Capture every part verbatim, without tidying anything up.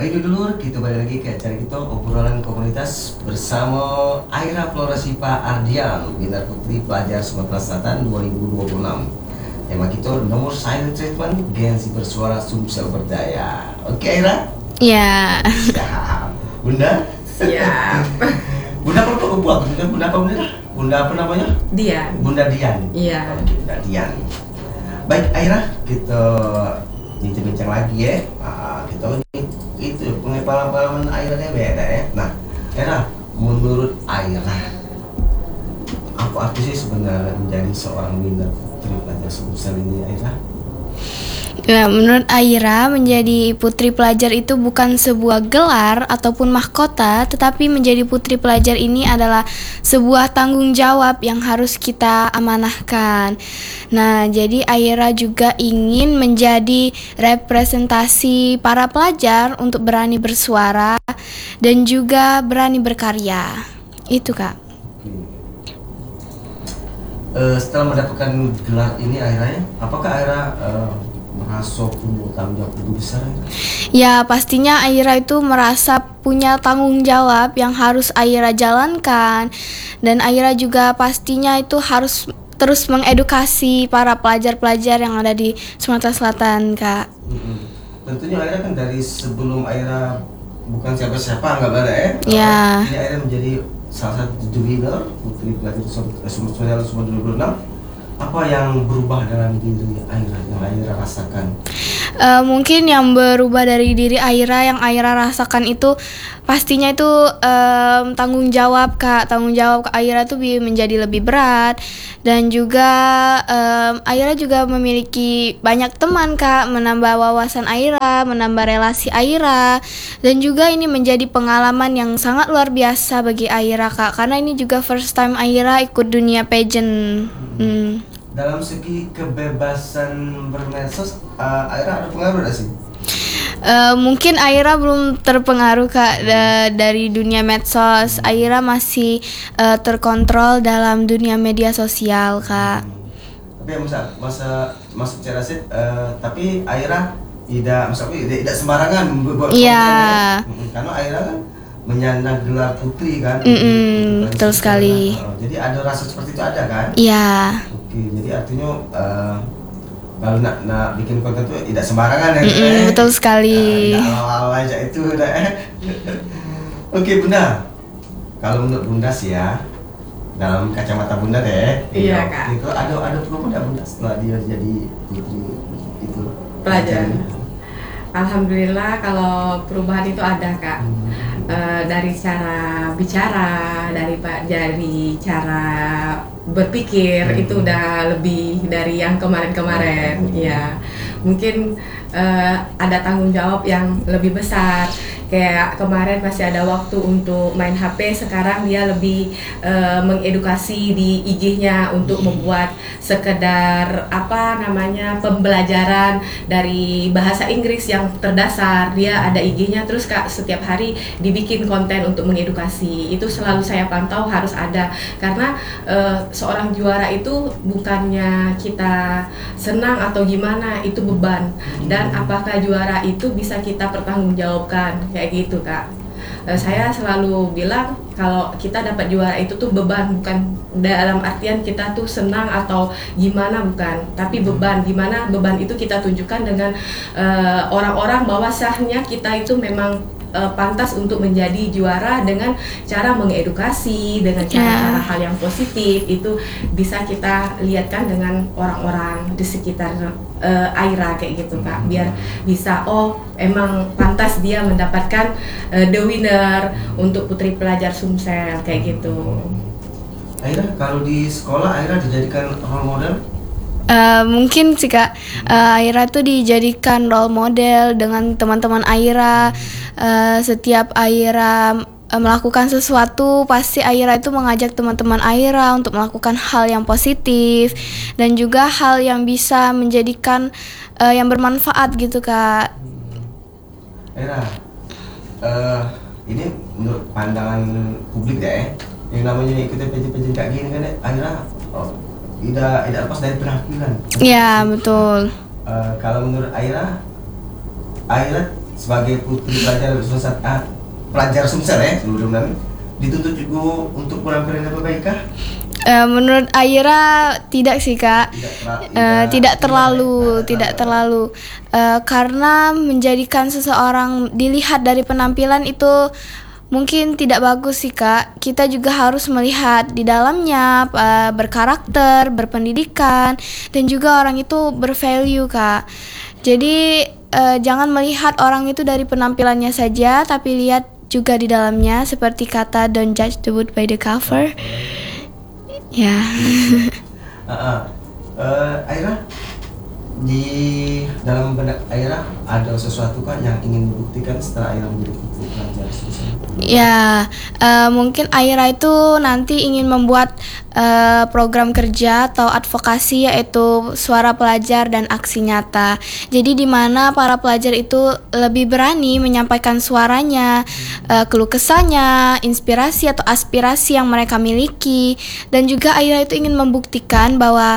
Baik dulu, kita balik lagi ke acara kita obrolan komunitas bersama Aira Florasipa Ardian, Bintang Putri Pelajar Sumatera Selatan dua ribu dua puluh enam. Tema kita nomor silent treatment, Gen-Z bersuara Sumsel berdaya. Oke Aira? Ya. Siap. Bunda? Siap. Bunda apa kok buat? Bunda, Bunda apa Bunda? Bunda apa namanya? Dian. Bunda Dian. Iya. Oke, Bunda Dian. Baik Aira, kita bincang-bincang lagi ya. Nah, kita ini itu pengalaman Aira beda ya. Nah, Aira, menurut Aira, apa arti sih sebenarnya menjadi seorang Bintang Putri Pelajar Sumsel ini, Aira? Nah, menurut Aira, menjadi putri pelajar itu bukan sebuah gelar ataupun mahkota, tetapi menjadi putri pelajar ini adalah sebuah tanggung jawab yang harus kita amanahkan. Nah, jadi Aira juga ingin menjadi representasi para pelajar untuk berani bersuara dan juga berani berkarya. Itu, Kak. Uh, setelah mendapatkan gelar ini Aira, ya, apakah Aira uh, merasa punya tanggung jawab lebih besar? Ya, pastinya Aira itu merasa punya tanggung jawab yang harus Aira jalankan. Dan Aira juga pastinya itu harus terus mengedukasi para pelajar-pelajar yang ada di Sumatera Selatan, Kak. Mm-hmm. Tentunya Aira kan dari sebelum Aira bukan siapa-siapa, nggak ada ya? Ya. Ini Aira menjadi salah satu junior Putri Pelajar Sumsel dua ribu dua puluh enam. Apa yang berubah dalam diri Aira yang Aira rasakan? Uh, mungkin yang berubah dari diri Aira yang Aira rasakan itu pastinya itu um, tanggung jawab, Kak. Tanggung jawab Aira itu menjadi lebih berat. Dan juga um, Aira juga memiliki banyak teman, Kak. Menambah wawasan Aira, menambah relasi Aira. Dan juga ini menjadi pengalaman yang sangat luar biasa bagi Aira, Kak. Karena ini juga first time Aira ikut dunia pageant. Hmm. Dalam segi kebebasan bermedsos, uh, Aira ada pengaruh gak sih? Uh, mungkin Aira belum terpengaruh, Kak, da- dari dunia medsos. Aira masih uh, terkontrol dalam dunia media sosial, Kak. Hmm. Tapi masa masa masa secara set, uh, tapi Aira tidak, maksudnya tidak, tidak sembarangan buat konten ya. Karena Aira kan menyandang gelar putri kan. Mm-mm, betul sekali. Uh, jadi ada rasa seperti itu ada kan? Iya. Oke, jadi artinya uh, kalau nak nak bikin konten itu tidak sembarangan ya. Mm-mm, betul sekali. Nah, awal-awal aja itu udah. Eh. Oke Bunda, kalau menurut Bunda sih ya, dalam kacamata Bunda deh. Iya Kak. Itu ada ada perubahan nggak Bunda setelah dia jadi putri itu pelajar? Alhamdulillah kalau perubahan itu ada, Kak. Hmm. E, dari cara bicara, dari pak dari cara berpikir hmm. itu udah lebih dari yang kemarin-kemarin. Hmm. Ya, mungkin e, ada tanggung jawab yang lebih besar. Kayak kemarin masih ada waktu untuk main H P, sekarang dia lebih e, mengedukasi di I G-nya untuk membuat sekedar apa namanya pembelajaran dari bahasa Inggris yang terdasar. Dia ada I G-nya terus Kak, setiap hari dibikin konten untuk mengedukasi. Itu selalu saya pantau harus ada, karena e, seorang juara itu bukannya kita senang atau gimana, itu beban. Dan apakah juara itu bisa kita pertanggungjawabkan, kayak gitu Kak. E, saya selalu bilang kalau kita dapat juara itu tuh beban, bukan dalam artian kita tuh senang atau gimana, bukan, tapi beban. Gimana beban itu kita tunjukkan dengan uh, orang-orang bahwa sahnya kita itu memang uh, pantas untuk menjadi juara dengan cara mengedukasi, dengan cara-cara hal yang positif. Itu bisa kita lihatkan dengan orang-orang di sekitar uh, Aira kayak gitu Kak, biar bisa oh emang pantas dia mendapatkan uh, the winner untuk putri pelajar Sumsel kayak gitu. Aira, kalau di sekolah Aira dijadikan role model? Uh, mungkin sih Kak, uh, Aira tuh dijadikan role model dengan teman-teman Aira. Uh, setiap Aira uh, melakukan sesuatu, pasti Aira itu mengajak teman-teman Aira untuk melakukan hal yang positif dan juga hal yang bisa menjadikan uh, yang bermanfaat gitu Kak. Aira, uh, ini menurut pandangan publik deh, yang namanya ikutin pageant-pageant kayak gini kan, Aira oh, tidak tidak lepas dari penampilan. Iya betul. Uh, kalau menurut Aira, Aira sebagai putri pelajar Sumsel, ah, pelajar Sumsel ya seluruh dunia, dituntut juga untuk penampilan yang baik kah? Eh, menurut Aira tidak sih kak. Tidak, terla- Eh, tidak terlalu, tidak tidak terlalu. Eh, karena menjadikan seseorang dilihat dari penampilan itu mungkin tidak bagus sih kak. Kita juga harus melihat di dalamnya, eh, berkarakter, berpendidikan, dan juga orang itu bervalue kak. Jadi eh, jangan melihat orang itu dari penampilannya saja, tapi lihat juga di dalamnya. Seperti kata don't judge the book by the cover. Ya. Uh, uh. Uh, Aira, di dalam benak Aira ada sesuatu kan yang ingin dibuktikan setelah Aira menjadi putri pelajar Sumsel? Ya, eh, mungkin Aira itu nanti ingin membuat eh, program kerja atau advokasi yaitu suara pelajar dan aksi nyata. Jadi di mana para pelajar itu lebih berani menyampaikan suaranya, eh, keluh kesahnya, inspirasi atau aspirasi yang mereka miliki, dan juga Aira itu ingin membuktikan bahwa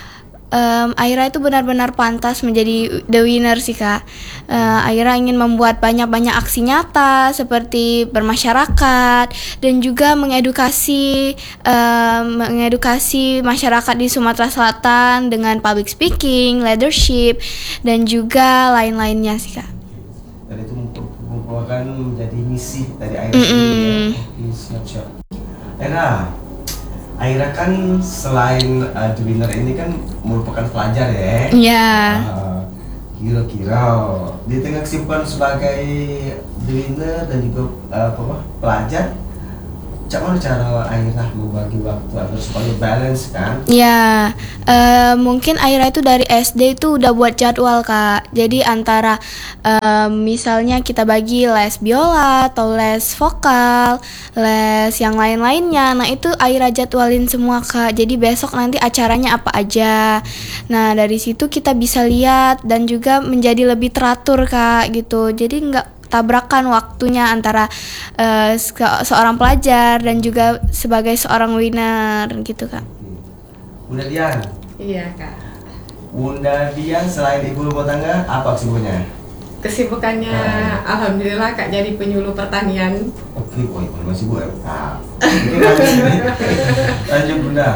Um, Aira itu benar-benar pantas menjadi the winner sih kak. Uh, Aira ingin membuat banyak-banyak aksi nyata seperti bermasyarakat dan juga mengedukasi um, mengedukasi masyarakat di Sumatera Selatan dengan public speaking, leadership, dan juga lain-lainnya sih kak. Dan itu merupakan menjadi misi dari Aira Mm-mm. sendiri ya. Oke, siap-siap. Aira, Aira kan selain uh, the winner ini kan merupakan pelajar ya. Ya. Uh, kira-kira di tengah kesibukan sebagai the winner dan juga uh, apa, pelajar, Cak mana cara Aira membagi waktu agar supaya balance kan? Ya, eh, mungkin Aira itu dari S D itu udah buat jadwal kak. Jadi antara eh, misalnya kita bagi les biola atau les vokal, les yang lain-lainnya. Nah itu Aira jadwalin semua kak. Jadi besok nanti acaranya apa aja. Nah dari situ kita bisa lihat dan juga menjadi lebih teratur kak gitu. Jadi nggak tabrakan waktunya antara uh, se- seorang pelajar dan juga sebagai seorang winner gitu kak. Bunda Dian, Iya kak. Bunda Dian selain ibu rumah tangga apa kesibukannya? Kesibukannya Nah. alhamdulillah kak jadi penyuluh pertanian. Oke, oh ibu masih bu ya. Ah, mungkin lanjut ini. Lanjut Bunda.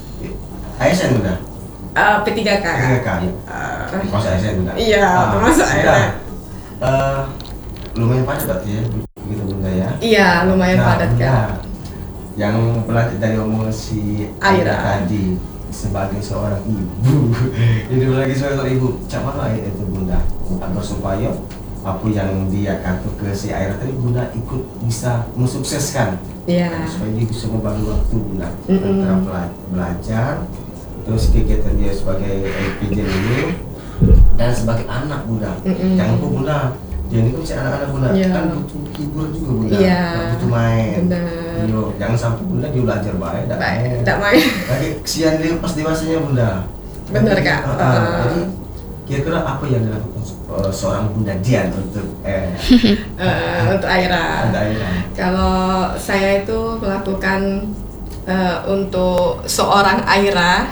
A S N Bunda. Eh, P tiga K. Tiga K. Eh, Masuk A S N Bunda. Iya, Ah, termasuk Bunda. A S N. Eh, lumayan padat berarti ya, begitu Bunda ya. Iya, lumayan Nah, padat Bunda, kak. yang belajar dari omongan si Aira Aira. tadi sebagai seorang ibu, ini lagi sebagai seorang ibu, cak mana ya itu Bunda agar supaya apa yang dia kata ke si Aira tadi Bunda ikut bisa mensukseskan. Iya. Supaya dia bisa membagi waktu Bunda Mm-mm. antara bela- belajar, terus kegiatan dia sebagai L P J ini dan sebagai anak Bunda. Mm-mm. Jangan lupa Bunda, dia ini kan si anak-anak Bunda Iya. kan butuh hiburan juga Bunda, Iya. kan butuh main. Benar. Yo, jangan sampai Bunda dia belajar baik, tidak Baik, main. tidak main. Lagi kesian dia pas dewasanya Bunda. Benar, Kak. Ah, ah. Uh. Jadi kira-kira apa yang dilakukan uh, seorang Bunda Dian untuk eh Eh, untuk Aira. Anda Aira? Kalau saya itu melakukan eh, untuk seorang Aira,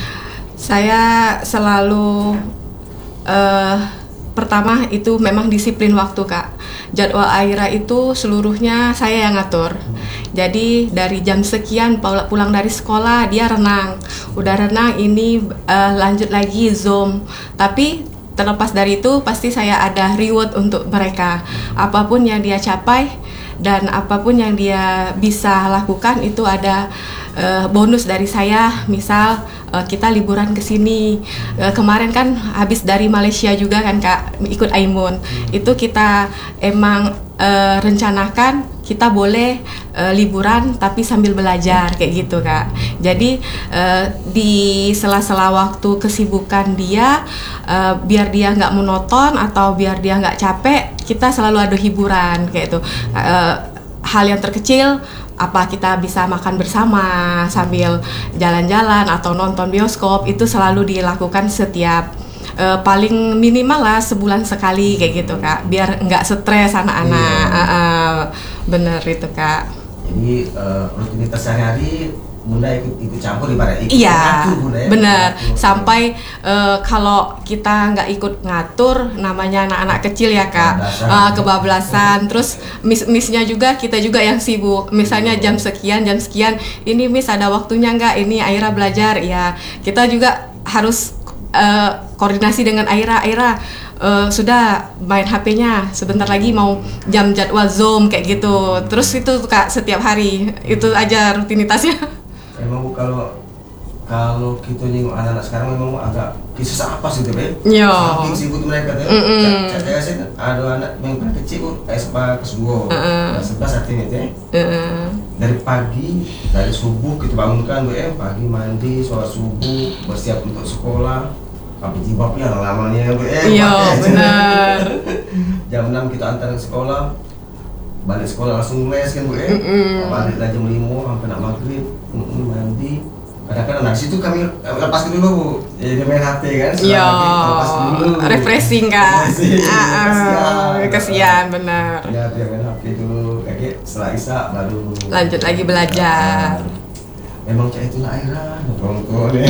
saya selalu eh, pertama itu memang disiplin waktu kak. Jadwal Aira itu seluruhnya saya yang ngatur. Jadi dari jam sekian pul- pulang dari sekolah dia renang. Udah renang ini eh, lanjut lagi Zoom. Tapi terlepas dari itu pasti saya ada reward untuk mereka. Apapun yang dia capai dan apapun yang dia bisa lakukan itu ada uh, bonus dari saya. Misal uh, kita liburan ke sini. Uh, kemarin kan habis dari Malaysia juga kan Kak, ikut Aimun. Itu kita emang uh, rencanakan kita boleh uh, liburan tapi sambil belajar kayak gitu Kak. Jadi uh, di sela-sela waktu kesibukan dia, uh, biar dia nggak monoton atau biar dia nggak capek, kita selalu ada hiburan kayak itu. Uh, hal yang terkecil apa kita bisa makan bersama sambil jalan-jalan atau nonton bioskop itu selalu dilakukan setiap uh, paling minimal lah sebulan sekali kayak gitu Kak, biar nggak stres anak-anak. Iya. Uh, uh, bener itu Kak. Jadi uh, rutinitas sehari-hari bunda ikut ikut campur ibarat ikut Iya, ngatur bunda ya. benar. Ngatur. Sampai eh, kalau kita nggak ikut ngatur, namanya anak-anak kecil ya kak, Kebablasan. Eh, kebablasan. Terus miss-missnya juga kita juga yang sibuk. Misalnya jam sekian, jam sekian, ini miss ada waktunya nggak? Ini Aira belajar, ya kita juga harus eh, koordinasi dengan Aira. Aira eh, sudah main H P-nya, sebentar lagi mau jam jadwal Zoom kayak gitu. Terus itu kak setiap hari itu aja rutinitasnya. Emang Bu, kalau kalau kita nyinggung anak-anak sekarang memang agak kisah apa sih tuh, Be? Yo. Saking sibuk mereka tuh. Mm-mm. Saya sih ada anak yang paling kecil Bu, S M A kelas dua. Mm-mm. Kelas sebelas artinya itu ya. Heeh. Dari pagi, dari subuh kita bangunkan Bu ya, pagi mandi, sholat subuh, bersiap untuk sekolah. Pakai jilbabnya lamanya Bu ya. Iya, pakai. benar. Jam enam kita antar ke sekolah. Balik sekolah langsung les kan Bu ya. Mm-mm. Balik lah jam lima sampai nak maghrib, mm-mm, mandi. Kadang-kadang nah situ kami lepas dulu Bu. Jadi main H P kan. setelah Iya, maghrib, lepas dulu. refreshing kak. Refreshing. Ah, ah, Kasihan. kasihan benar. Ya, dia main H P dulu. Kayak setelah Isya baru Lanjut lagi belajar. Memang cak itulah Aira, orang tua deh.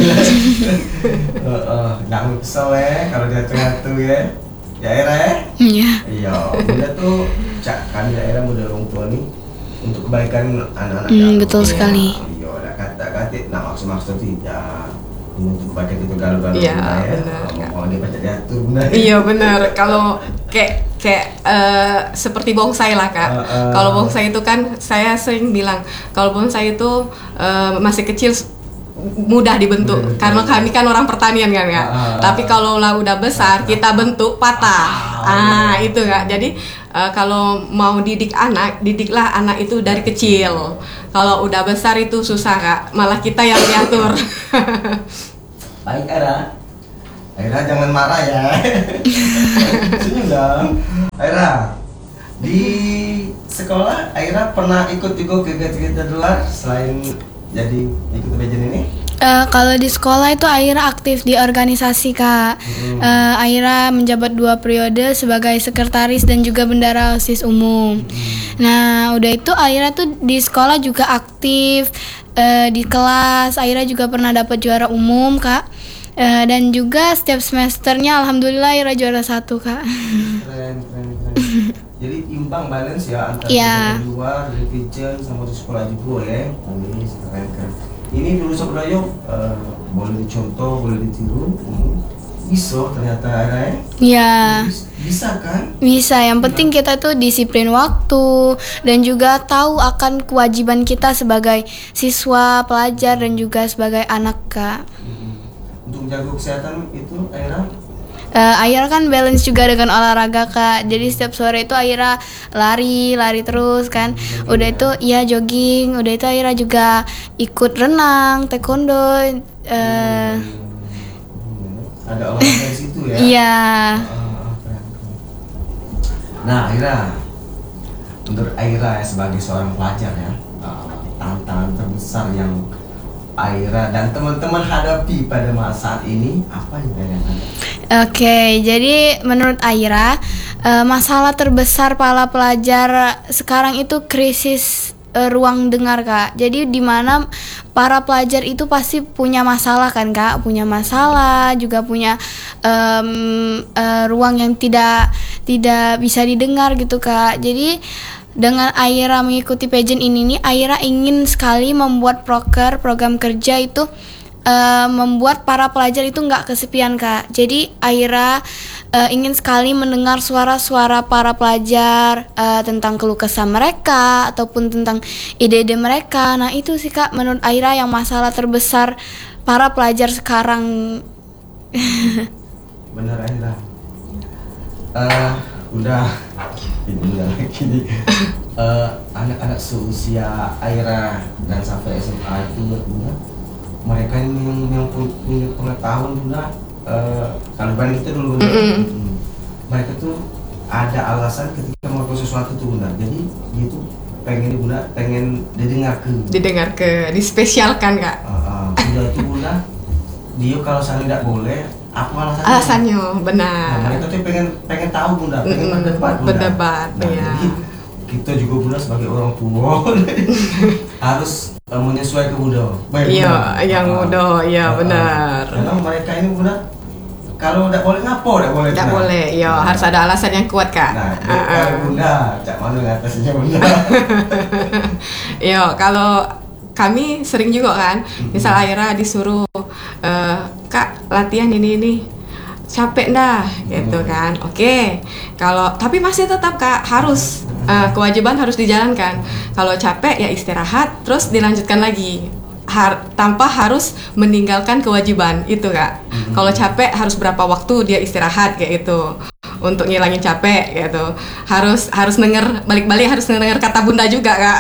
Heeh, jangan kesel ya kalau dia ngatur ya. Ya Aira ya. Iya. Iya, bunda tuh cak kami daerah muda orang tua nih untuk kebaikan anak-anak. Hmm, kami. betul Iya, sekali. Iya, ada kata-kata, nah maksud-maksud tidak ini untuk kebaikan itu galau-galau Iya, bunda ya. benar, Kak. Mau dia baca diatur bunda. Iya benar. Kalau kayak kayak eh, seperti bonsai lah kak. Ah, ah. Kalau bonsai itu kan saya sering bilang kalau bonsai itu eh, masih kecil mudah dibentuk Mudah dibentuk. karena kami kan orang pertanian kan ya. Ah, ah, Tapi kalau lah udah besar kita bentuk patah. Ah, Ah itu kak. Jadi eh, kalau mau didik anak, didiklah anak itu dari kecil. Kalau udah besar itu susah kak. Malah kita yang diatur. Baik Aira. Aira jangan marah ya. Senyum dong. Aira, di sekolah Aira pernah ikut juga kegiatan-kegiatan luar selain jadi ikut pageant ini? Eh, kalau di sekolah itu Aira aktif di organisasi kak. Hmm. Eh, Aira menjabat dua periode sebagai sekretaris dan juga bendara OSIS umum. Nah udah itu Aira tuh di sekolah juga aktif eh, di kelas. Aira juga pernah dapat juara umum kak. Eh, dan juga setiap semesternya alhamdulillah Aira juara satu kak. Keren, keren, keren. Jadi imbang balance ya antara Iya. di luar, di pageant sama di sekolah juga ya. Ini keren, keren. Ini dulu Sobat Dayo, eh, boleh dicontoh, boleh ditiru. Hmm. Bisa ternyata Aira ya. Ya. Bis- Bisa kan? Bisa, yang penting kita tuh disiplin waktu dan juga tahu akan kewajiban kita sebagai siswa, pelajar dan juga sebagai anak kak. Hmm. Untuk menjaga kesehatan itu Aira Eh, Aira kan balance juga dengan olahraga kak. Jadi setiap sore itu Aira lari, lari terus kan. Udah itu ya jogging. Udah itu Aira juga ikut renang, taekwondo. eh, Hmm, ada olahraga di situ ya. Iya. Ah, keren, keren. Nah, Aira, menurut Aira ya, sebagai seorang pelajar ya, ah, tantangan terbesar yang Aira dan teman-teman hadapi pada masa saat ini apa yang Aira hadapi? Oke, jadi menurut Aira eh, masalah terbesar para pelajar sekarang itu krisis eh, ruang dengar kak. Jadi di mana para pelajar itu pasti punya masalah kan kak, punya masalah juga punya em, eh, ruang yang tidak tidak bisa didengar gitu kak. Jadi dengan Aira mengikuti pageant ini nih, Aira ingin sekali membuat proker program kerja itu eh, membuat para pelajar itu nggak kesepian kak. Jadi Aira eh, ingin sekali mendengar suara-suara para pelajar eh, tentang keluh kesah mereka ataupun tentang ide-ide mereka. Nah itu sih kak menurut Aira yang masalah terbesar para pelajar sekarang. Benar Aira. Eh, udah ini udah lagi nih. Eh, anak-anak seusia Aira dan sampai S M A itu benar mereka ini yang, yang punya pengetahuan bunda eh, kalau banding kita dulu bunda, hmm, mereka tuh ada alasan ketika melakukan sesuatu tuh bunda, jadi dia tuh pengen bunda pengen didengar ke Didengar ke, dispesialkan kak. uh, uh, udah tuh bunda dia kalau saya tidak boleh apa alasannya? Alasannya Nah, benar. mereka tuh pengen pengen tahu bunda, pengen Mm-mm, berdebat bunda. berdebat, Nah, iya. jadi kita juga bunda sebagai orang tua harus uh, menyesuaikan ke muda. Iya, yang muda, iya uh, benar. Karena mereka ini bunda, kalau tidak boleh ngapo, tidak boleh. Tidak boleh, iya nah, harus ada alasan yang kuat kak. Nah, uh, kalau uh. bunda, cak mana ngatasnya bunda? Iya, kalau kami sering juga kan, misal Aira disuruh uh, kak latihan ini ini. Capek dah gitu kan. Oke. Kalau tapi masih tetap Kak harus uh, kewajiban harus dijalankan. Kalau capek ya istirahat terus dilanjutkan lagi. Har, tanpa harus meninggalkan kewajiban itu Kak. Mm-hmm. Kalau capek harus berapa waktu dia istirahat kayak gitu. Untuk ngilangin capek gitu. Harus harus denger balik-balik harus denger kata Bunda juga Kak.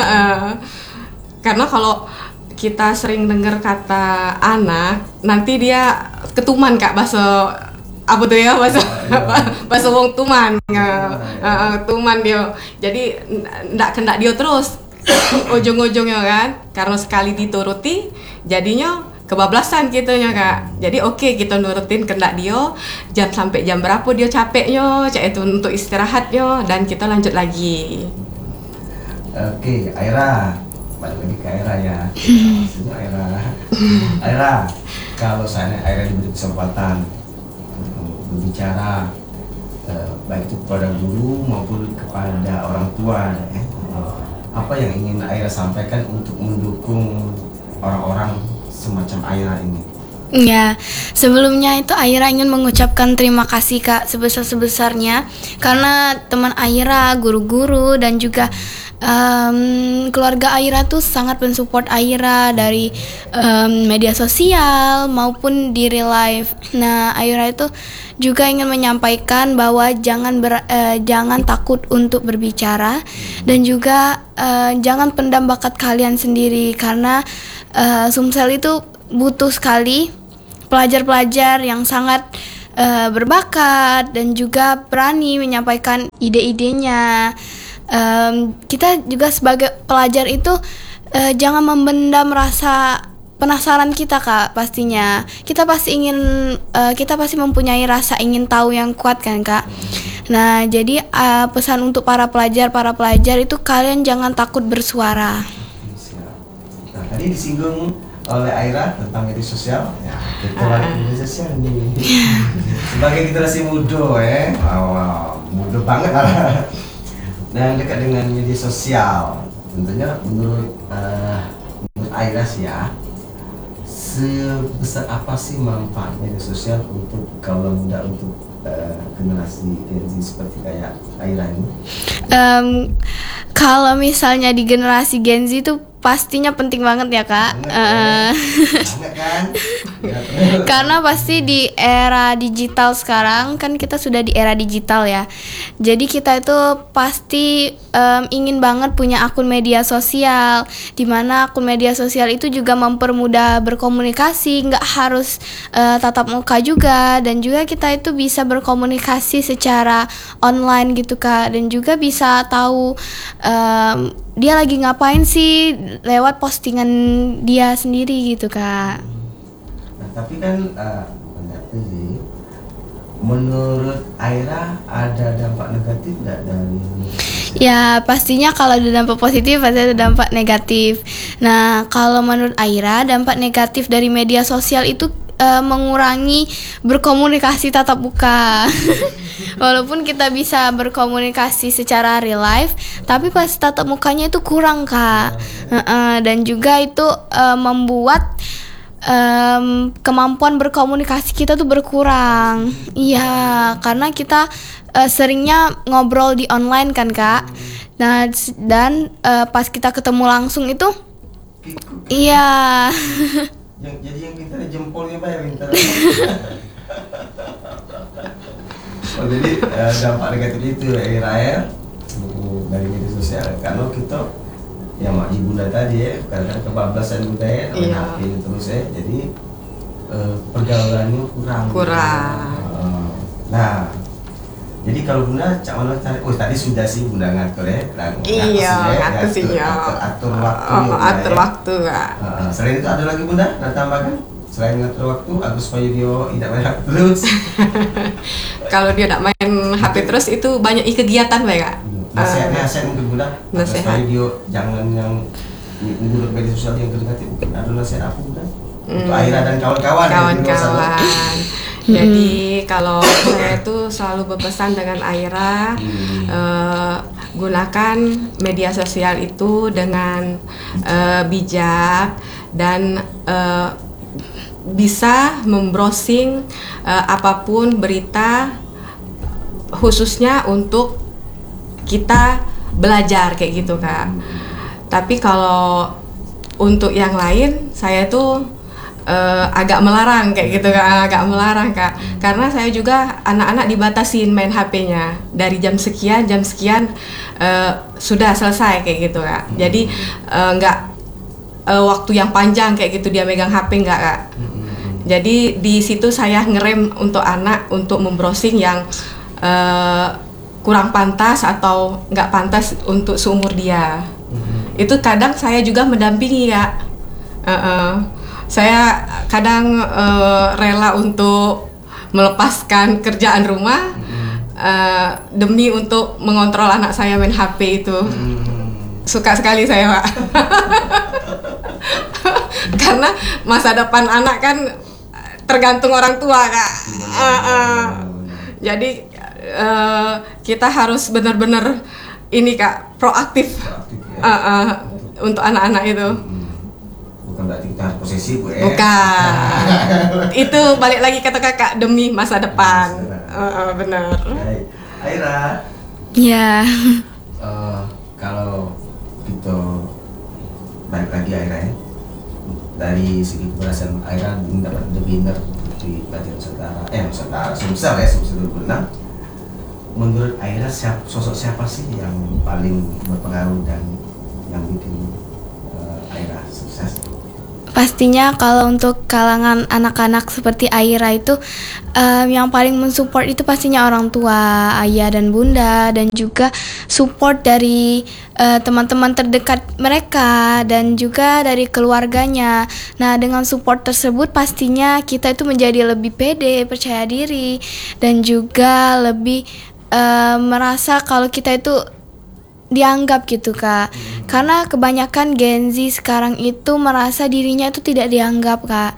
Karena kalau kita sering dengar kata anak, nanti dia ketuman Kak bahasa apa tuh ya bahasa bahasa wong tuman, uh, tuman dia. Jadi ndak kendak dia terus ujung-ujungnya kan, karena sekali dituruti jadinya kebablasan gitunya Kak. Jadi oke okay, kita nurutin kendak dia, jam sampai jam berapa dia capeknya, cak itu untuk istirahatnya dan kita lanjut lagi. Oke, okay, Aira. Balik lagi ke Aira ya. Maksudnya Aira. Aira, kalau saya Aira diberi kesempatan berbicara eh, baik itu kepada guru maupun kepada orang tua ya, apa yang ingin Aira sampaikan untuk mendukung orang-orang semacam Aira ini? Ya, sebelumnya itu Aira ingin mengucapkan terima kasih Kak sebesar-sebesarnya karena teman Aira, guru-guru dan juga um, keluarga Aira tuh sangat mensupport Aira dari um, media sosial maupun di real life. Nah, Aira itu juga ingin menyampaikan bahwa jangan ber, uh, jangan takut untuk berbicara dan juga uh, jangan pendam bakat kalian sendiri karena uh, Sumsel itu butuh sekali pelajar-pelajar yang sangat uh, berbakat dan juga berani menyampaikan ide-idenya. Um, kita juga sebagai pelajar itu uh, jangan membendam rasa penasaran kita Kak, pastinya. Kita pasti ingin uh, kita pasti mempunyai rasa ingin tahu yang kuat kan Kak. Nah, jadi uh, pesan untuk para pelajar, para pelajar itu kalian jangan takut bersuara. Nah, tadi disinggung oleh Aira tentang media sosial. Ya, kita balik media sosial nih. Sebagai generasi muda ya, wow, muda banget lah. Dan dekat dengan media sosial, tentunya menurut uh, menurut Aira sih ya, sebesar apa sih manfaat media sosial untuk kaum muda untuk uh, generasi Gen Z seperti kayak Aira ini? Um, kalau misalnya di generasi Gen Z itu pastinya penting banget ya Kak. Banget, uh, banget kan? Ya, karena pasti di era digital sekarang kan kita sudah di era digital ya. Jadi kita itu pasti um, ingin banget punya akun media sosial, dimana akun media sosial itu juga mempermudah berkomunikasi, nggak harus uh, tatap muka juga, dan juga kita itu bisa berkomunikasi secara online gitu Kak, dan juga bisa tahu um, dia lagi ngapain sih lewat postingan dia sendiri gitu Kak. Nah, tapi kan uh, menurut Aira ada dampak negatif nggak dari? Ya pastinya kalau ada dampak positif pasti ada dampak negatif. Nah kalau menurut Aira dampak negatif dari media sosial itu uh, mengurangi berkomunikasi tatap muka. Walaupun kita bisa berkomunikasi secara real life, tapi pas tatap mukanya itu kurang Kak. Uh-uh, dan juga itu uh, membuat um, kemampuan berkomunikasi kita tuh berkurang. Iya, karena kita uh, seringnya ngobrol di online kan Kak. Nah dan uh, pas kita ketemu langsung itu, iya. Yang jadi yang pintar jempolnya Pak ya pintar. Oh, jadi uh, dampak negatif itu ya Aira dari media sosial karena kita ya mak ibunda tadi ya kadang-kadang kebablasan budaya main iya. H P terus ya jadi uh, pergaulannya kurang. Kurang. Uh, nah jadi kalau bunda cak mana cari oh tadi sudah sih bunda ngatur ya dan iya ngatur sih ya atur, atur waktu oh, ya, atur ya. waktu Kak. Uh, selain itu ada lagi bunda nak tambahkan? Selain ngatur waktu, agar supaya dia tidak main H P terus. Kalau dia tidak main H P terus itu banyak kegiatan Pak Kak. Nasihat, nasihat mungkin bunda, agar supaya dia jangan yang menurut media sosial yang terdekati mungkin ada nasihat apa bukan? Untuk Hmm. Aira dan kawan-kawan. yang di luar sana. Kawan-kawan. Jadi kalau saya tuh selalu berpesan dengan Aira, Hmm. eh, gunakan media sosial itu dengan eh, bijak dan eh, bisa membrowsing eh, apapun berita, khususnya untuk kita belajar kayak gitu Kak. Tapi kalau untuk yang lain saya tuh eh, agak melarang kayak gitu Kak, agak melarang Kak. Karena saya juga anak-anak dibatasin main H P-nya dari jam sekian jam sekian eh, sudah selesai kayak gitu Kak. Jadi eh, nggak eh, waktu yang panjang kayak gitu dia megang H P nggak Kak. Jadi di situ saya ngerem untuk anak untuk membrowsing yang eh, kurang pantas atau nggak pantas untuk seumur dia. Itu kadang saya juga mendampingi Kak. Uh-uh. Saya kadang uh, rela untuk melepaskan kerjaan rumah uh, demi untuk mengontrol anak saya main H P itu. Suka sekali saya Pak. Karena masa depan anak kan tergantung orang tua Kak. Uh-uh. Jadi uh, kita harus benar-benar ini Kak, proaktif, Proaktif, ya. uh-uh, untuk anak-anak itu. Bukan berarti kita harus posesif Bu ya. Bukan. Itu balik lagi kata kakak demi masa depan. Masa depan. Uh, uh, benar. Baik. Aira, Ya. eh, kalau gitu balik lagi Aira ya. Dari segi keberhasilan Aira mendapat the winner di pelajaran Nusantara, eh Nusantara Sumsel ya, Sumsel dua puluh enam. Menurut Aira siapa, sosok siapa sih yang paling berpengaruh dan yang bikin uh, Aira sukses? Pastinya kalau untuk kalangan anak-anak seperti Aira itu em, yang paling mensupport itu pastinya orang tua, ayah dan bunda, dan juga support dari eh, teman-teman terdekat mereka dan juga dari keluarganya. Nah, dengan support tersebut pastinya kita itu menjadi lebih pede, percaya diri, dan juga lebih eh, merasa kalau kita itu dianggap gitu Kak. Karena kebanyakan Gen Z sekarang itu merasa dirinya itu tidak dianggap Kak.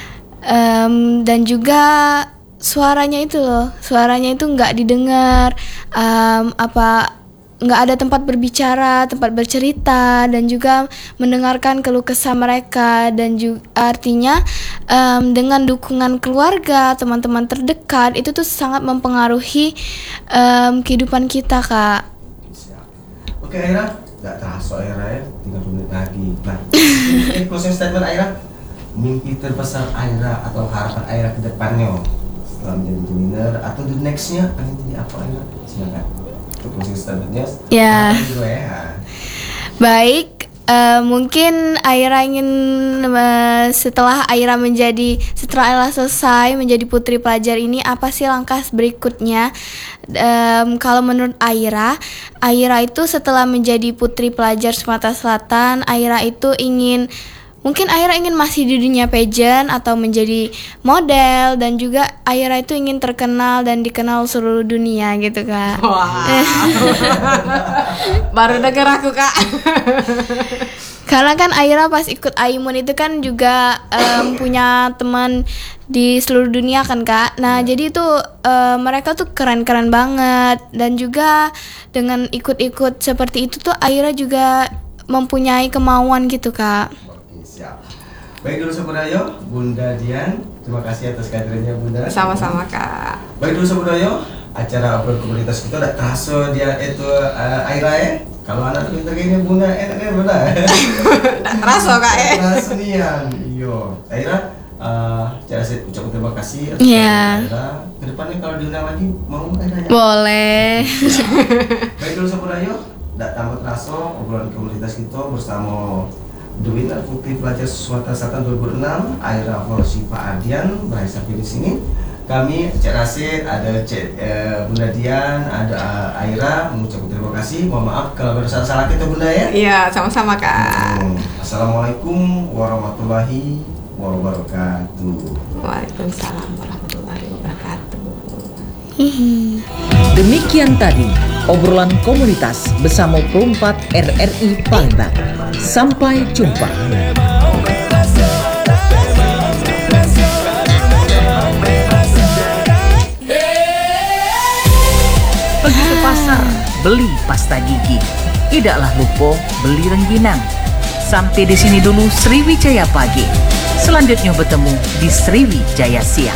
Em, dan juga suaranya itu loh, suaranya itu nggak didengar, em, apa nggak ada tempat berbicara, tempat bercerita, dan juga mendengarkan keluh kesah mereka. Dan juga artinya em, dengan dukungan keluarga, teman-teman terdekat itu tuh sangat mempengaruhi em, kehidupan kita Kak. Oke Aira, nggak terasa Aira ya, tiga puluh menit lagi. Nah, ini closing statement Aira, mimpi terbesar Aira atau harapan Aira ke depannya setelah menjadi the winner atau the nextnya pengen jadi apa Aira? Silakan. Untuk closing statementnya. Ya. apa dulu ya? Baik, eh, mungkin Aira ingin eh, setelah Aira menjadi setelah Aira selesai menjadi putri pelajar ini, apa sih langkah berikutnya? Em, kalau menurut Aira, Aira itu setelah menjadi putri pelajar Sumatera Selatan, Aira itu ingin mungkin Aira ingin masih di dunia pageant atau menjadi model, dan juga Aira itu ingin terkenal dan dikenal seluruh dunia gitu Kak. Wah. Baru denger aku Kak. Karena kan Aira pas ikut Aimun itu kan juga em, punya teman di seluruh dunia kan Kak. Nah jadi itu em, mereka tuh keren-keren banget, dan juga dengan ikut-ikut seperti itu tuh Aira juga mempunyai kemauan gitu Kak. Oke, siap. Baik dulu Sabudayo, Bunda Dian, terima kasih atas kehadirannya Bunda. Sama-sama Kak. Baik dulu Sabudayo, acara obrolan komunitas kita udah terasa dia itu uh, Aira ya. Kalau anak pintar gini Bunda enaknya Bunda. Nggak terasa Kak ya. Terasa nian, iyo. Aira, uh, cara saya ucapkan terima kasih atas Iya. Aira. Kedepannya kalau diundang lagi mau Aira ya. Boleh. Baik dulu Sabudayo, tidak tambah terasa obrolan komunitas kita bersama the winner Putri Pelajar Sumatera Selatan dua ribu enam, Aira Horsifa Ardian berhasil di sini. Kami Cik Rasid, ada Cik eh, Bunda Dian, ada uh, Aira mengucapkan terima kasih. Mohon maaf kalau ada salah-salah kita Bunda ya. Iya, sama-sama Kak. Hmm. Assalamualaikum warahmatullahi wabarakatuh. Waalaikumsalam warahmatullahi wabarakatuh. Demikian tadi obrolan komunitas bersama Perumpat R R I Palembang. Sampai jumpa. Pergi ke pasar, beli pasta gigi. Tidaklah lupa beli rengginang. Sampai di sini dulu Sriwijaya Pagi. Selanjutnya bertemu di Sriwijaya Siang.